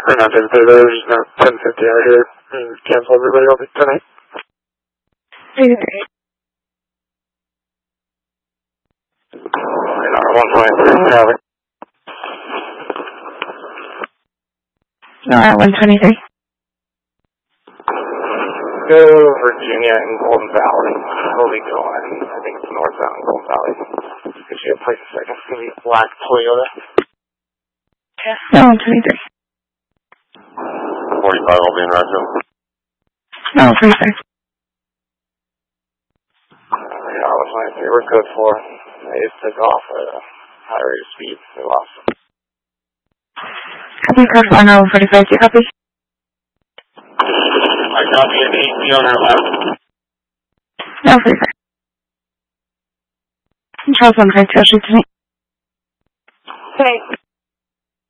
We're not in there's not 10:50 out here. Cancel everybody over tonight. 33. Right on 123, Calvin. No, at 123. Go Virginia and Golden Valley. Holy God. I think it's north out in Golden Valley. Gives you a place a second. It's going to be a black Toyota. Yeah. No, 123. 45 will be in Rancho. No, 35. Yeah, I was like, they were good for. They just took off at a high rate of speed. They lost them. Copy, code 1045. Do you copy? I copy an 8 on our left. No, 35. Charles 152, shoot to me. Okay.